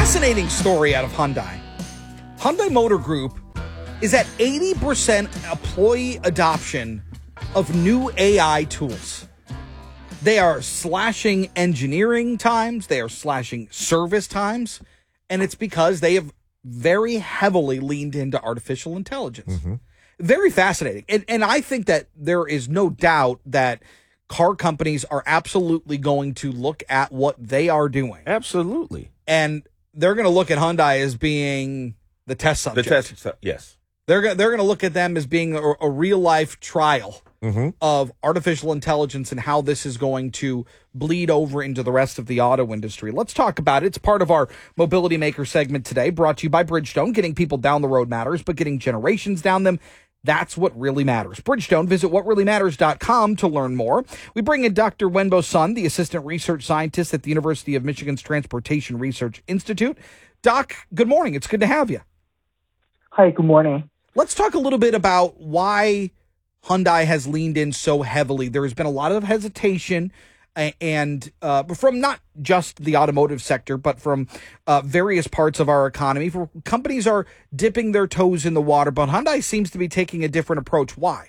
Fascinating story out of Hyundai. Hyundai Motor Group is at 80% employee adoption of new AI tools. They are slashing engineering times, they are slashing service times, and it's because they have very heavily leaned into artificial intelligence. Very fascinating. And I think that there is no doubt that car companies are absolutely going to look at what they are doing. Absolutely. And they're going to look at Hyundai as being the test subject. Yes. They're going to look at them as being a real-life trial of artificial intelligence and how this is going to bleed over into the rest of the auto industry. Let's talk about it. It's part of our Mobility Maker segment today, brought to you by Bridgestone. Getting people down the road matters, but getting generations down them, that's what really matters. Bridgestone, visit whatreallymatters.com to learn more. We bring in Dr. Wenbo Sun, the assistant research scientist at the University of Michigan's Transportation Research Institute. Doc, good morning. It's good to have you. Hi, good morning. Let's talk a little bit about why Hyundai has leaned in so heavily. There has been a lot of hesitation and from not just the automotive sector, but from various parts of our economy. Companies are dipping their toes in the water, but Hyundai seems to be taking a different approach. Why?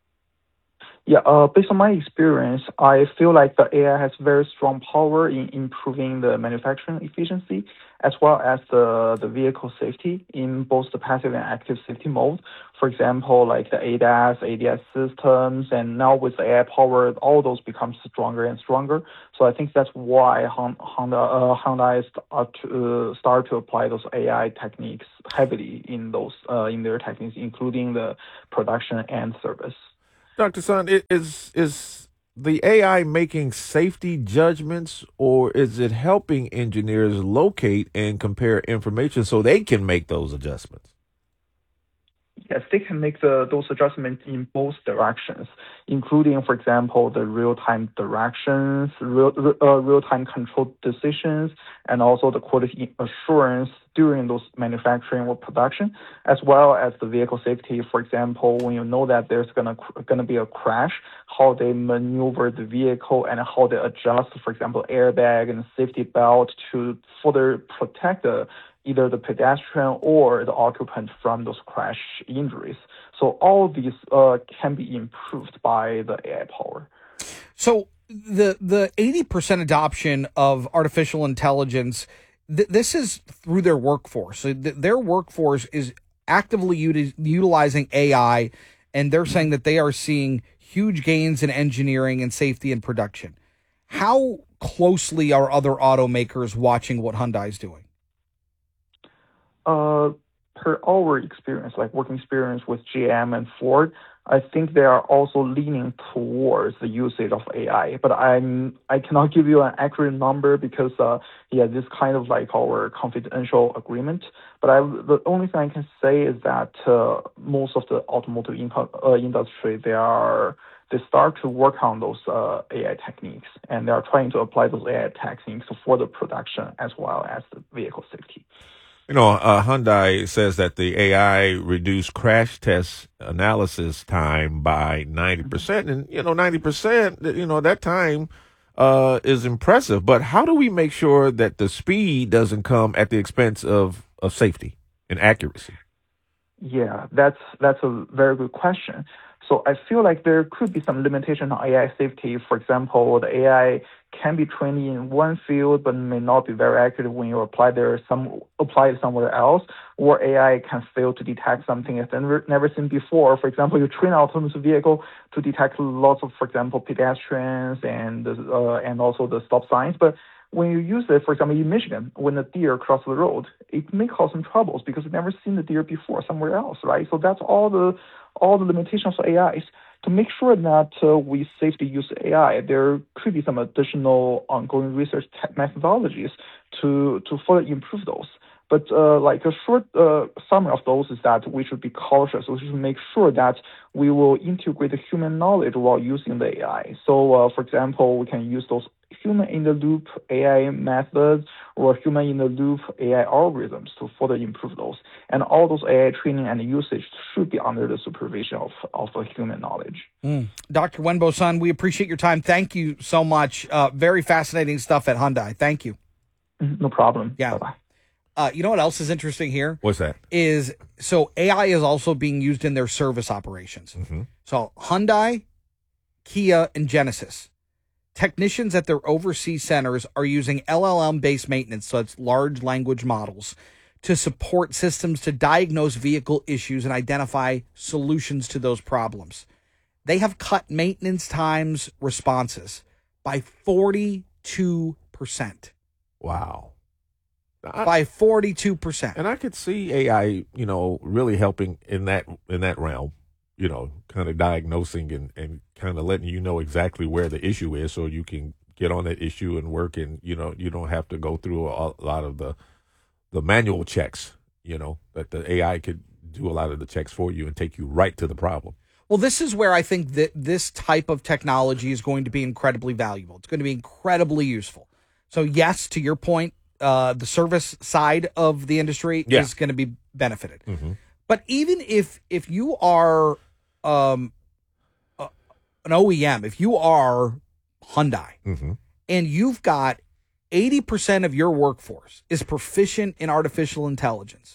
Yeah, based on my experience, I feel like the AI has very strong power in improving the manufacturing efficiency as well as the vehicle safety in both the passive and active safety mode. For example, like the ADAS, ADS systems, and now with the AI power, all those become stronger and stronger. So I think that's why Hyundai start to apply those AI techniques heavily in their techniques, including the production and service. Dr. Sun, is the AI making safety judgments, or is it helping engineers locate and compare information so they can make those adjustments? Yes, they can make those adjustments in both directions, including, for example, the real-time directions, real-time control decisions, and also the quality assurance during those manufacturing or production, as well as the vehicle safety. For example, when you know that there's gonna be a crash, how they maneuver the vehicle and how they adjust, for example, airbag and safety belt to further protect either the pedestrian or the occupant from those crash injuries. So all of these can be improved by the AI power. So the 80% adoption of artificial intelligence, this is through their workforce. So their workforce is actively utilizing AI, and they're saying that they are seeing huge gains in engineering and safety and production. How closely are other automakers watching what Hyundai is doing? Per our experience, like working experience with GM and Ford, I think they are also leaning towards the usage of AI. But I cannot give you an accurate number because this kind of like our confidential agreement. But the only thing I can say is that most of the automotive industry they start to work on those AI techniques, and they are trying to apply those AI techniques for the production as well as the vehicle safety. You know, Hyundai says that the AI reduced crash test analysis time by 90%. And, 90%, that time is impressive. But how do we make sure that the speed doesn't come at the expense of safety and accuracy? Yeah, that's a very good question. So I feel like there could be some limitation on AI safety. For example, the AI can be trained in one field but may not be very accurate when you apply it somewhere else, or AI can fail to detect something it's never seen before. For example, you train an autonomous vehicle to detect lots of, for example, pedestrians and also the stop signs, but when you use it, for example, in Michigan, when a deer crosses the road, it may cause some troubles because you've never seen the deer before somewhere else, right? So that's all the limitations of AIs. To make sure that we safely use AI, there could be some additional ongoing research methodologies to further improve those. But like a short summary of those is that we should be cautious. We should make sure that we will integrate the human knowledge while using the AI. So, for example, we can use those human-in-the-loop AI methods or human-in-the-loop AI algorithms to further improve those. And all those AI training and usage should be under the supervision of a human knowledge. Dr. Wenbo Sun, we appreciate your time. Thank you so much. Very fascinating stuff at Hyundai. Thank you. No problem. Yeah. Bye-bye. You know what else is interesting here? What's that? So AI is also being used in their service operations. Mm-hmm. So Hyundai, Kia, and Genesis. Technicians at their overseas centers are using LLM-based maintenance, so it's large language models, to support systems to diagnose vehicle issues and identify solutions to those problems. They have cut maintenance times responses by 42%. Wow. By 42%. And I could see AI, really helping in that realm, kind of diagnosing and kind of letting you know exactly where the issue is so you can get on that issue and work, and, you don't have to go through a lot of the manual checks, that the AI could do a lot of the checks for you and take you right to the problem. Well, this is where I think that this type of technology is going to be incredibly valuable. It's going to be incredibly useful. So, yes, to your point, the service side of the industry is going to be benefited. Mm-hmm. But even if you are an OEM, if you are Hyundai, mm-hmm. and you've got 80% of your workforce is proficient in artificial intelligence,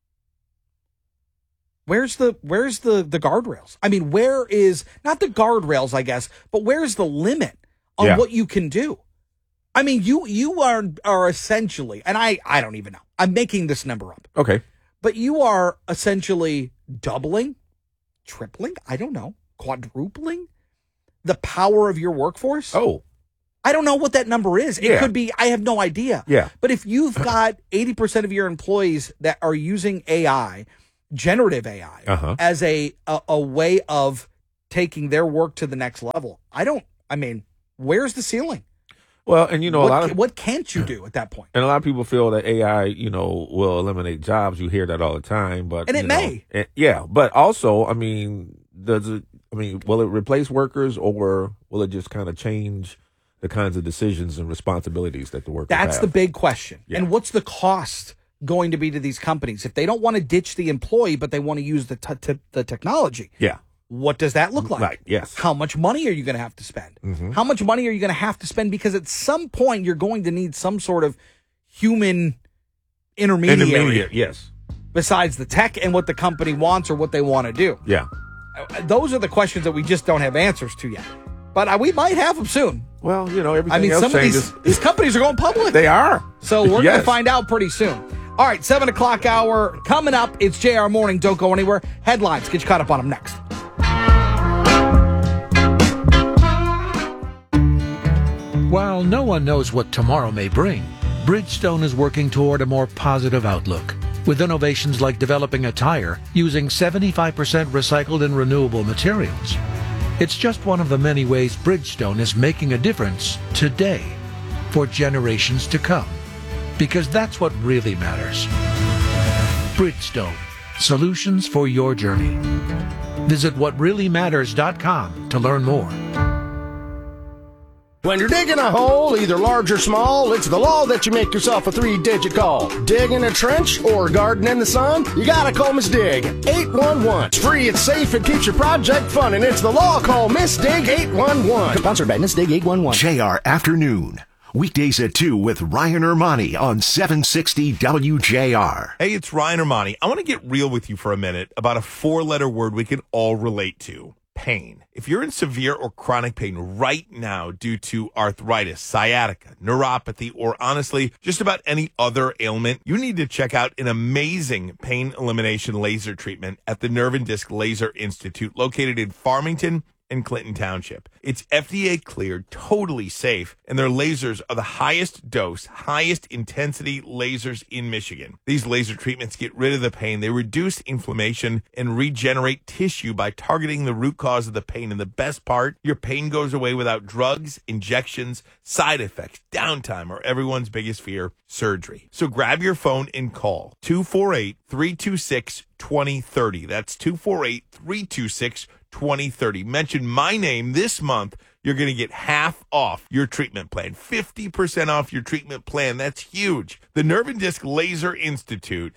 where's the guardrails? I mean, where is not the guardrails, I guess, but where's the limit on what you can do? I mean, you are essentially, and I don't even know. I'm making this number up. Okay. But you are essentially doubling, tripling, I don't know, quadrupling the power of your workforce. Oh. I don't know what that number is. It could be, I have no idea. Yeah. But if you've got 80% of your employees that are using AI, generative AI, as a way of taking their work to the next level, where's the ceiling? Well, and what can't you do at that point? And a lot of people feel that AI, will eliminate jobs. You hear that all the time, but it may. But also, will it replace workers, or will it just kind of change the kinds of decisions and responsibilities that the workers have? That's the big question. Yeah. And what's the cost going to be to these companies if they don't want to ditch the employee, but they want to use the technology? Yeah. What does that look like? Right, yes. How much money are you going to have to spend? Mm-hmm. How much money are you going to have to spend? Because at some point, you're going to need some sort of human intermediary. Yes. Besides the tech and what the company wants or what they want to do. Yeah. Those are the questions that we just don't have answers to yet. But we might have them soon. Well, everything else changes. These companies are going public. They are. So we're going to find out pretty soon. All right, 7 o'clock hour coming up. It's JR Morning. Don't go anywhere. Headlines. Get you caught up on them next. While no one knows what tomorrow may bring, Bridgestone is working toward a more positive outlook, with innovations like developing a tire using 75% recycled and renewable materials. It's just one of the many ways Bridgestone is making a difference today for generations to come, because that's what really matters. Bridgestone, solutions for your journey. Visit whatreallymatters.com to learn more. When you're digging a hole, either large or small, it's the law that you make yourself a 3-digit call. Digging a trench or garden in the sun? You gotta call Miss Dig 811. It's free, it's safe, it keeps your project fun, and it's the law. Call Miss Dig 811. Sponsored by Miss Dig 811. JR Afternoon. Weekdays at 2 with Ryan Ermani on 760 WJR. Hey, it's Ryan Ermani. I want to get real with you for a minute about a 4-letter word we can all relate to. Pain. If you're in severe or chronic pain right now due to arthritis, sciatica, neuropathy, or honestly, just about any other ailment, you need to check out an amazing pain elimination laser treatment at the Nerve and Disc Laser Institute located in Farmington and Clinton Township. It's FDA cleared, totally safe, and their lasers are the highest dose, highest intensity lasers in Michigan. These laser treatments get rid of the pain, they reduce inflammation, and regenerate tissue by targeting the root cause of the pain. And the best part, your pain goes away without drugs, injections, side effects, downtime, or everyone's biggest fear, surgery. So grab your phone and call 248-326-2030. That's 248-326-2030. Mention my name this month. You're going to get half off your treatment plan. 50% off your treatment plan. That's huge. The Nerve and Disc Laser Institute.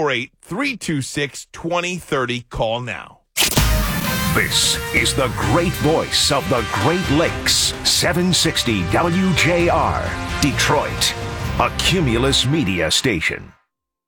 248-326-2030. Call now. This is the great voice of the Great Lakes. 760 WJR. Detroit. A Cumulus Media Station.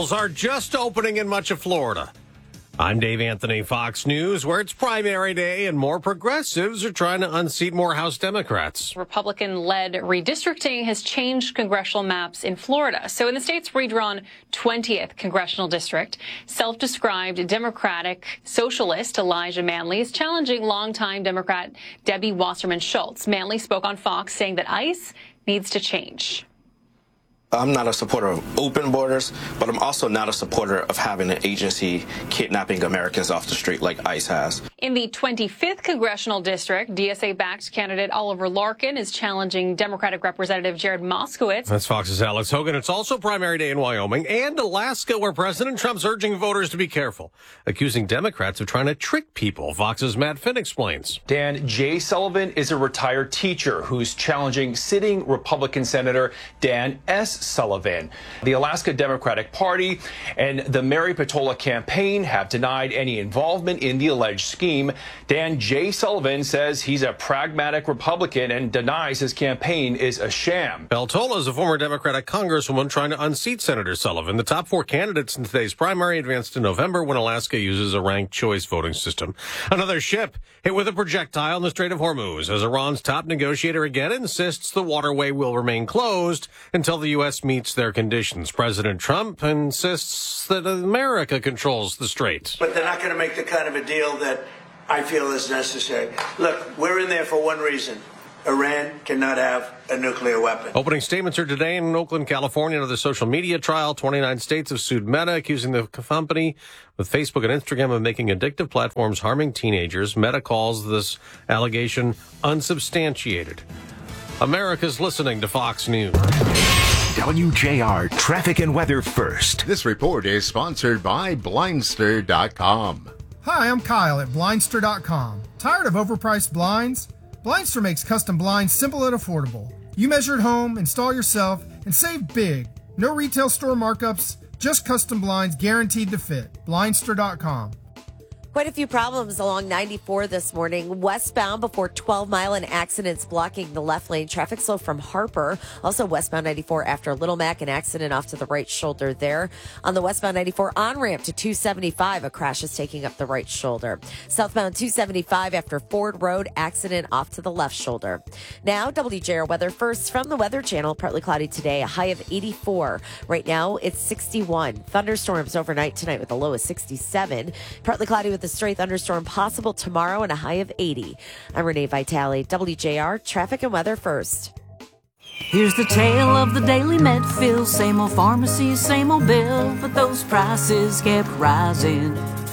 polls are just opening in much of Florida. I'm Dave Anthony, Fox News, where it's primary day and more progressives are trying to unseat more House Democrats. Republican-led redistricting has changed congressional maps in Florida. So in the state's redrawn 20th congressional district, self-described Democratic socialist Elijah Manley is challenging longtime Democrat Debbie Wasserman Schultz. Manley spoke on Fox saying that ICE needs to change. I'm not a supporter of open borders, but I'm also not a supporter of having an agency kidnapping Americans off the street like ICE has. In the 25th congressional district, DSA-backed candidate Oliver Larkin is challenging Democratic Representative Jared Moskowitz. That's Fox's Alex Hogan. It's also primary day in Wyoming and Alaska, where President Trump's urging voters to be careful, accusing Democrats of trying to trick people. Fox's Matt Finn explains. Dan, Jay Sullivan is a retired teacher who's challenging sitting Republican Senator Dan S. Sullivan. The Alaska Democratic Party and the Mary Patola campaign have denied any involvement in the alleged scheme. Dan J. Sullivan says he's a pragmatic Republican and denies his campaign is a sham. Peltola is a former Democratic congresswoman trying to unseat Senator Sullivan. The top four candidates in today's primary advanced in November when Alaska uses a ranked choice voting system. Another ship hit with a projectile in the Strait of Hormuz as Iran's top negotiator again insists the waterway will remain closed until the U.S. meets their conditions. President Trump insists that America controls the strait. But they're not going to make the kind of a deal that I feel is necessary. Look, we're in there for one reason. Iran cannot have a nuclear weapon. Opening statements are today in Oakland, California. Another social media trial. 29 states have sued Meta, accusing the company with Facebook and Instagram of making addictive platforms harming teenagers. Meta calls this allegation unsubstantiated. America's listening to Fox News. WJR Traffic and Weather First. This report is sponsored by Blindster.com. Hi, I'm Kyle at Blindster.com. Tired of overpriced blinds? Blindster makes custom blinds simple and affordable. You measure at home, install yourself, and save big. No retail store markups, just custom blinds guaranteed to fit. Blindster.com. Quite a few problems along 94 this morning. Westbound before 12 Mile, and accidents blocking the left lane. Traffic slow from Harper. Also westbound 94 after Little Mac, an accident off to the right shoulder there. On the westbound 94 on-ramp to 275, a crash is taking up the right shoulder. Southbound 275 after Ford Road, accident off to the left shoulder. Now, WJR weather first from the Weather Channel. Partly cloudy today, a high of 84. Right now, it's 61. Thunderstorms overnight tonight with a low of 67. Partly cloudy with a stray thunderstorm possible tomorrow and a high of 80. I'm Renee Vitale, WJR Traffic and Weather First. Here's the tale of the daily Medfield. Same old pharmacy, same old bill, but those prices kept rising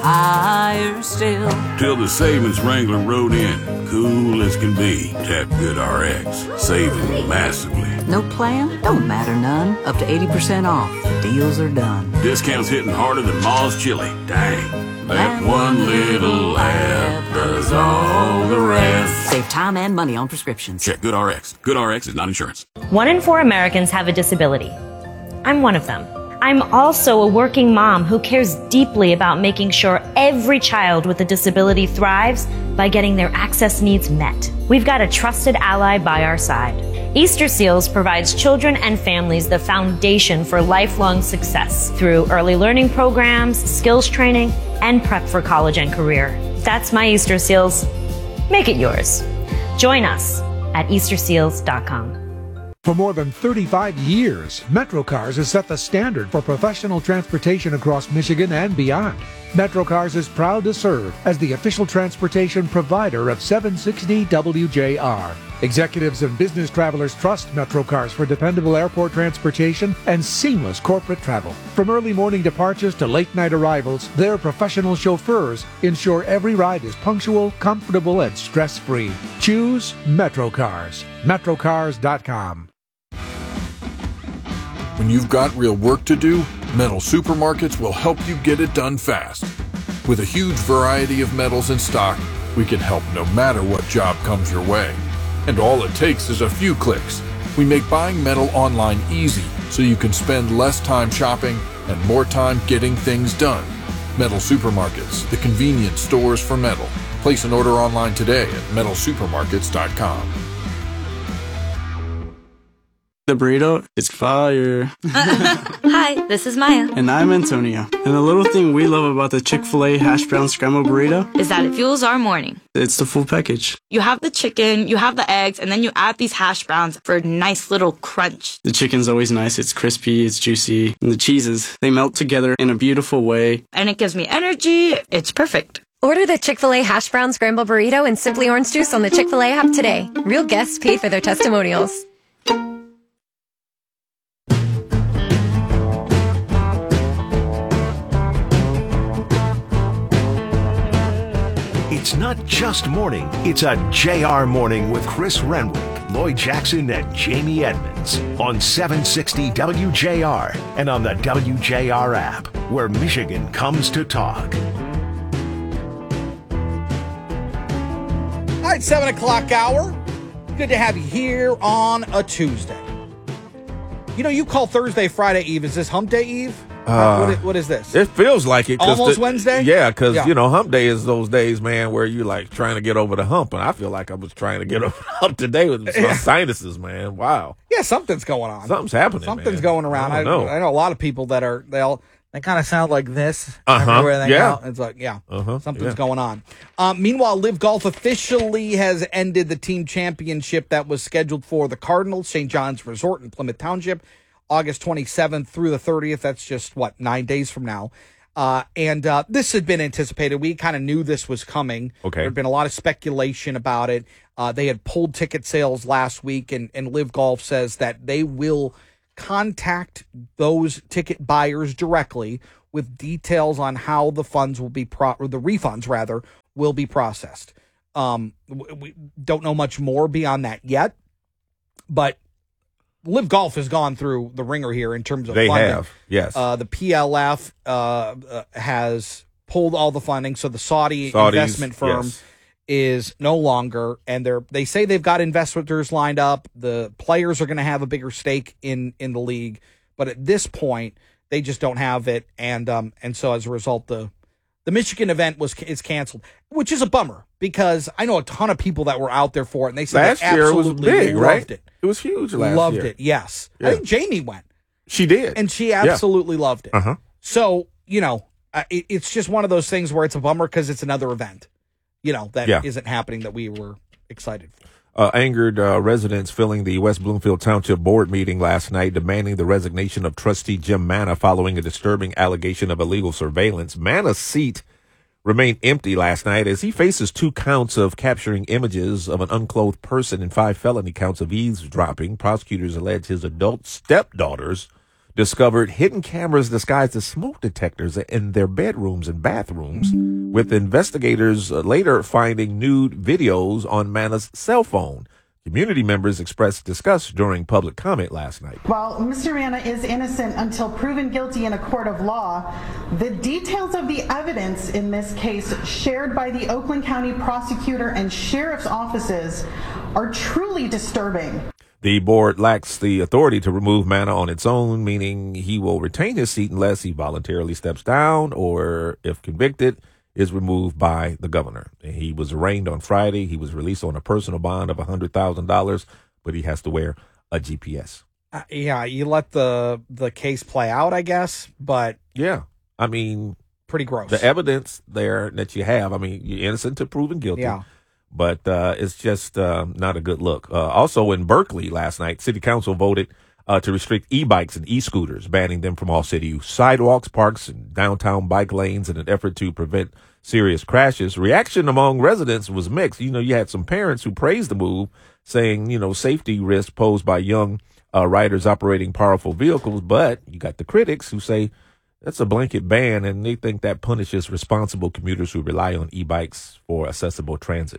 higher still. Till the savings Wrangler rode in, cool as can be. Tap Good RX, saving massively. No plan? Don't matter none. Up to 80% off. Deals are done. Discounts hitting harder than Ma's chili. Dang. That one little app does all the rest. Save time and money on prescriptions. Check Good RX. Good RX is not insurance. 1 in 4 Americans have a disability. I'm one of them. I'm also a working mom who cares deeply about making sure every child with a disability thrives by getting their access needs met. We've got a trusted ally by our side. Easter Seals provides children and families the foundation for lifelong success through early learning programs, skills training, and prep for college and career. That's my Easter Seals. Make it yours. Join us at easterseals.com. For more than 35 years, MetroCars has set the standard for professional transportation across Michigan and beyond. MetroCars is proud to serve as the official transportation provider of 760 WJR. Executives and business travelers trust MetroCars for dependable airport transportation and seamless corporate travel. From early morning departures to late night arrivals, their professional chauffeurs ensure every ride is punctual, comfortable, and stress-free. Choose MetroCars. MetroCars.com. When you've got real work to do, Metal Supermarkets will help you get it done fast. With a huge variety of metals in stock, we can help no matter what job comes your way. And all it takes is a few clicks. We make buying metal online easy so you can spend less time shopping and more time getting things done. Metal Supermarkets, the convenience stores for metal. Place an order online today at metalsupermarkets.com. The burrito is fire. Hi, this is Maya. And I'm Antonio. And the little thing we love about the Chick-fil-A hash brown scrambled burrito is that it fuels our morning. It's the full package. You have the chicken, you have the eggs, and then you add these hash browns for a nice little crunch. The chicken's always nice. It's crispy, it's juicy. And the cheeses, they melt together in a beautiful way. And it gives me energy. It's perfect. Order the Chick-fil-A hash brown scrambled burrito and Simply Orange Juice on the Chick-fil-A app today. Real guests pay for their testimonials. It's not just morning, it's a JR Morning with Chris Renwick, Lloyd Jackson, and Jamie Edmonds on 760 WJR and on the WJR app, where Michigan comes to talk. All right, 7 o'clock hour. Good to have you here on a Tuesday. You know, you call Thursday Friday Eve. Is this Hump Day Eve? What is this? It feels like it. Almost Wednesday? Yeah, because, you know, Hump Day is those days, man, where you're like trying to get over the hump. And I feel like I was trying to get over the hump today with some sinuses, man. Wow. Yeah, something's going on. Something's happening. Something's going around. I know a lot of people that are, they kind of sound like this. Everywhere they go. It's like, something's going on. Meanwhile, Live Golf officially has ended the team championship that was scheduled for the Cardinals, St. John's Resort in Plymouth Township, August 27th through the 30th. That's just, 9 days from now. And this had been anticipated. We kind of knew this was coming. Okay. There had been a lot of speculation about it. They had pulled ticket sales last week, and Live Golf says that they will contact those ticket buyers directly with details on how the funds will be the refunds rather will be processed. We don't know much more beyond that yet, but Live Golf has gone through the ringer here in terms of funding. They have, yes. The PLF has pulled all the funding, so the Saudis investment firm is no longer, and they say they've got investors lined up. The players are going to have a bigger stake in the league, but at this point, they just don't have it, and so as a result, the Michigan event is canceled, which is a bummer because I know a ton of people that were out there for it, and they said last year it was big, loved right? it. It was huge last year. Loved it, yes. Yeah. I think Jamie went. She did. And she absolutely loved it. Uh-huh. So, it's just one of those things where it's a bummer because it's another event, that isn't happening that we were excited for. Angered residents filling the West Bloomfield Township Board meeting last night demanding the resignation of trustee Jim Manna following a disturbing allegation of illegal surveillance. Manna's seat remained empty last night as he faces 2 counts of capturing images of an unclothed person and 5 felony counts of eavesdropping. Prosecutors allege his adult stepdaughters discovered hidden cameras disguised as smoke detectors in their bedrooms and bathrooms, with investigators later finding nude videos on Manna's cell phone. Community members expressed disgust during public comment last night. While Mr. Manna is innocent until proven guilty in a court of law, the details of the evidence in this case shared by the Oakland County prosecutor and sheriff's offices are truly disturbing. The board lacks the authority to remove Manna on its own, meaning he will retain his seat unless he voluntarily steps down or, if convicted, is removed by the governor. He was arraigned on Friday. He was released on a personal bond of $100,000, but he has to wear a GPS. You let the case play out, I guess, but yeah, I mean, pretty gross. The evidence there that you have, I mean, you're innocent to proven guilty. Yeah. But it's just not a good look. Also in Berkeley last night, City Council voted to restrict e-bikes and e-scooters, banning them from all city sidewalks, parks, and downtown bike lanes in an effort to prevent serious crashes. Reaction among residents was mixed. You had some parents who praised the move, saying, safety risks posed by young riders operating powerful vehicles. But you got the critics who say that's a blanket ban, and they think that punishes responsible commuters who rely on e-bikes for accessible transit.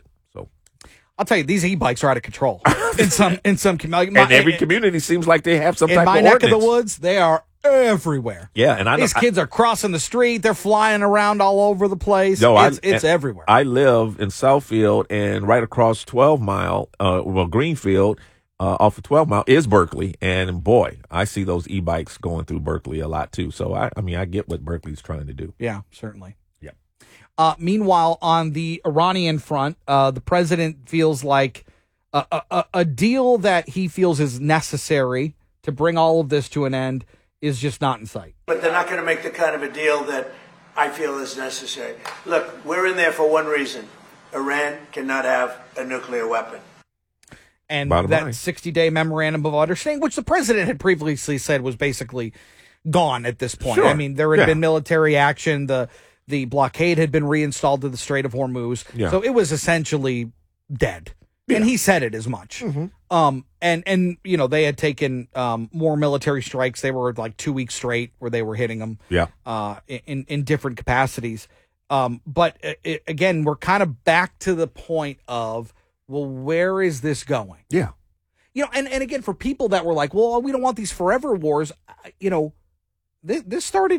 I'll tell you, these e-bikes are out of control in some community. And every community seems like they have some type of ordinance. In my neck of the woods, they are everywhere. Yeah, and these kids are crossing the street. They're flying around all over the place. It's everywhere. I live in Southfield, and right across 12 Mile, Greenfield, off of 12 Mile is Berkeley. And boy, I see those e-bikes going through Berkeley a lot too. So I get what Berkeley's trying to do. Yeah, certainly. Yeah. Meanwhile, on the Iranian front, the president feels like a deal that he feels is necessary to bring all of this to an end is just not in sight. But they're not going to make the kind of a deal that I feel is necessary. Look, we're in there for one reason. Iran cannot have a nuclear weapon. And that 60-day memorandum of understanding, which the president had previously said was basically gone at this point. Sure. I mean, there had been military action. The blockade had been reinstalled to the Strait of Hormuz. Yeah. So it was essentially dead. And he said it as much. Mm-hmm. And you know, they had taken more military strikes. They were like 2 weeks straight where they were hitting them in different capacities. But again, we're kind of back to the point of, well, where is this going? Yeah. You know, and again, for people that were like, well, we don't want these forever wars, you know, this started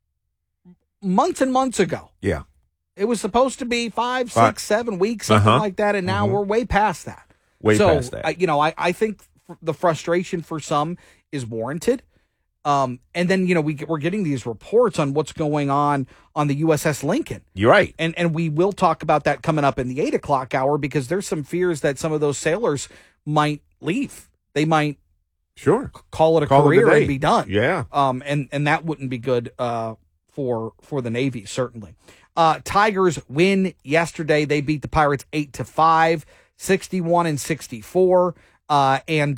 months and months ago. Yeah. It was supposed to be 5, 6, 7 weeks, something like that, and now we're way past that. Past that. You know, I think the frustration for some is warranted. And then, you know, we're getting these reports on what's going on the USS Lincoln. You're right. And we will talk about that coming up in the 8 o'clock hour, because there's some fears that some of those sailors might leave. They might call it a career and be done. Yeah. And that wouldn't be good for the Navy, certainly. Tigers win yesterday. They beat the Pirates 8-5, 61-64. And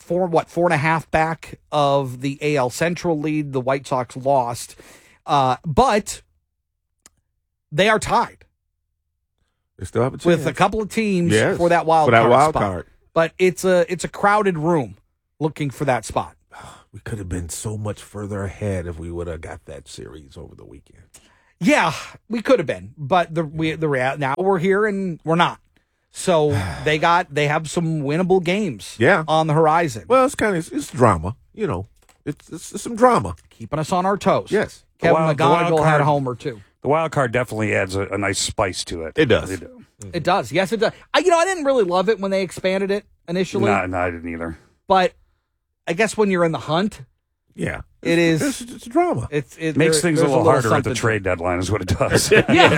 4.5 back of the AL Central lead. The White Sox lost, but they are tied. They still have a chance with a couple of teams for that wild card. But it's a crowded room looking for that spot. We could have been so much further ahead if we would have got that series over the weekend. Yeah, we could have been, but now we're here and we're not. So they have some winnable games on the horizon. Well, it's drama, you know. It's some drama. Keeping us on our toes. Yes. Kevin McGonigal had a homer too. The wild card definitely adds a nice spice to it. It does. It does. Yes, it does. I didn't really love it when they expanded it initially. No, I didn't either. But I guess when you're in the hunt, it's drama. It makes things a little harder at the trade deadline, is what it does.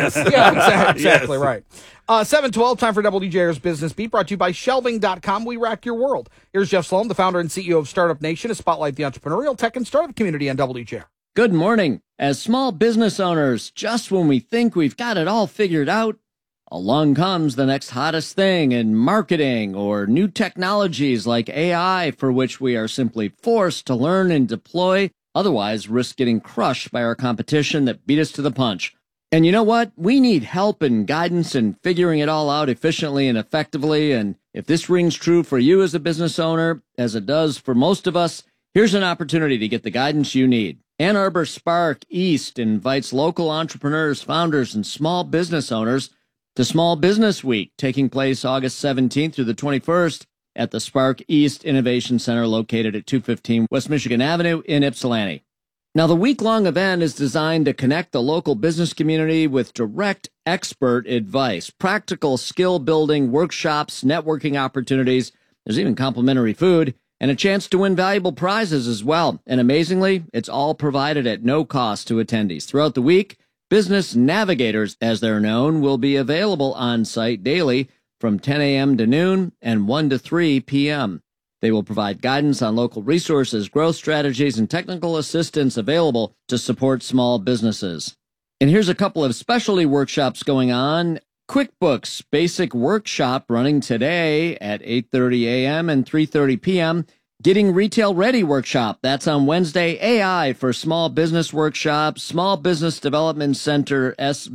Exactly right. 7:12, time for WJR's Business Beat, brought to you by Shelving.com. We rack your world. Here's Jeff Sloan, the founder and CEO of Startup Nation, to spotlight the entrepreneurial tech and startup community on WJR. Good morning. As small business owners, just when we think we've got it all figured out, along comes the next hottest thing in marketing or new technologies like AI, for which we are simply forced to learn and deploy, otherwise risk getting crushed by our competition that beat us to the punch. And you know what? We need help and guidance in figuring it all out efficiently and effectively. And if this rings true for you as a business owner, as it does for most of us, here's an opportunity to get the guidance you need. Ann Arbor Spark East invites local entrepreneurs, founders, and small business owners to Small Business Week, taking place August 17th through the 21st at the Spark East Innovation Center located at 215 West Michigan Avenue in Ypsilanti. Now, the week-long event is designed to connect the local business community with direct expert advice, practical skill-building workshops, networking opportunities. There's even complimentary food and a chance to win valuable prizes as well. And amazingly, it's all provided at no cost to attendees. Throughout the week, business navigators, as they're known, will be available on site daily from 10 a.m. to noon and 1 to 3 p.m. They will provide guidance on local resources, growth strategies, and technical assistance available to support small businesses. And here's a couple of specialty workshops going on. QuickBooks Basic Workshop running today at 8:30 a.m. and 3:30 p.m. Getting Retail Ready Workshop, that's on Wednesday. AI for Small Business Workshop, Small Business Development Center,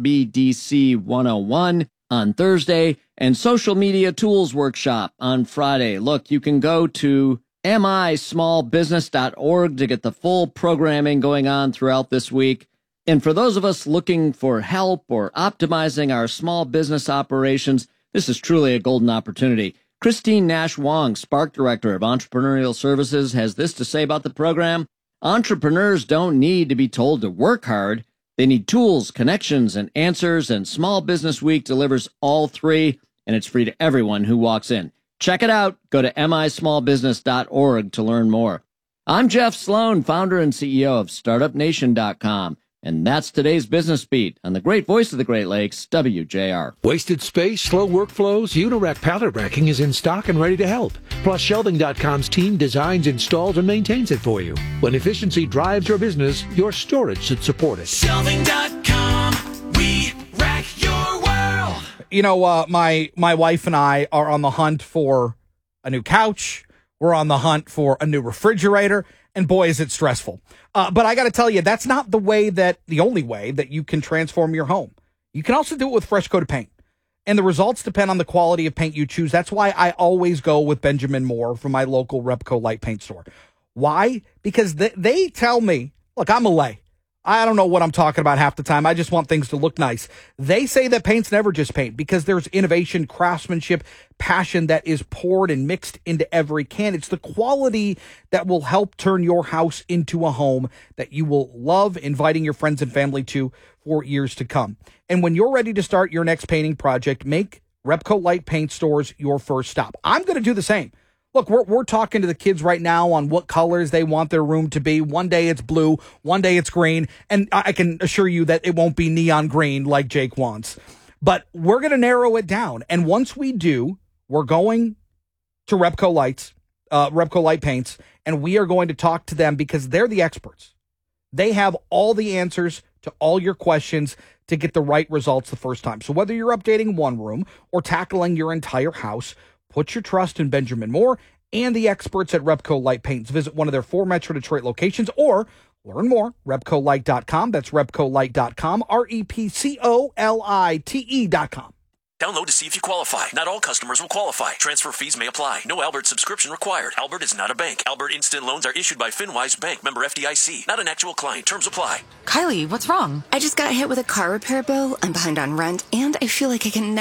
SBDC 101 on Thursday, and Social Media Tools Workshop on Friday. Look, you can go to mismallbusiness.org to get the full programming going on throughout this week. And for those of us looking for help or optimizing our small business operations, this is truly a golden opportunity. Christine Nash Wong, Spark Director of Entrepreneurial Services, has this to say about the program. Entrepreneurs don't need to be told to work hard. They need tools, connections, and answers, and Small Business Week delivers all three, and it's free to everyone who walks in. Check it out. Go to mismallbusiness.org to learn more. I'm Jeff Sloan, founder and CEO of StartupNation.com, And that's today's Business Beat on the great voice of the Great Lakes, WJR. Wasted space, slow workflows, Unirack pallet racking is in stock and ready to help. Plus, Shelving.com's team designs, installs, and maintains it for you. When efficiency drives your business, your storage should support it. Shelving.com, we rack your world. You know, my wife and I are on the hunt for a new couch. We're on the hunt for a new refrigerator. And boy, is it stressful. But I got to tell you, that's not the only way that you can transform your home. You can also do it with fresh coated paint. And the results depend on the quality of paint you choose. That's why I always go with Benjamin Moore from my local Repco Light Paint store. Why? Because they tell me, look, I'm a lay. I don't know what I'm talking about half the time. I just want things to look nice. They say that paint's never just paint because there's innovation, craftsmanship, passion that is poured and mixed into every can. It's the quality that will help turn your house into a home that you will love inviting your friends and family to for years to come. And when you're ready to start your next painting project, make Repco Light Paint stores your first stop. I'm going to do the same. Look, we're talking to the kids right now on what colors they want their room to be. One day it's blue, one day it's green, and I can assure you that it won't be neon green like Jake wants. But we're going to narrow it down, and once we do, we're going to Repco Light Paints, and we are going to talk to them because they're the experts. They have all the answers to all your questions to get the right results the first time. So whether you're updating one room or tackling your entire house, put your trust in Benjamin Moore and the experts at Repco Light Paints. Visit one of their 4 Metro Detroit locations or learn more, repcolight.com. That's repcolight.com, REPCOLITE.com. Download to see if you qualify. Not all customers will qualify. Transfer fees may apply. No Albert subscription required. Albert is not a bank. Albert Instant Loans are issued by FinWise Bank, member FDIC. Not an actual client. Terms apply. Kylie, what's wrong? I just got hit with a car repair bill. I'm behind on rent, and I feel like I can never